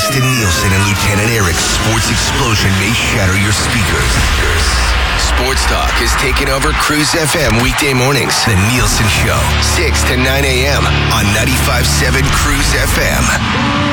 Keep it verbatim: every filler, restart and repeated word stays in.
Austin Nielsen and Lieutenant Eric's sports explosion may shatter your speakers. Sports Talk is taking over Cruise F M weekday mornings. The Nielsen Show, six to nine a.m. on ninety-five point seven Cruise F M.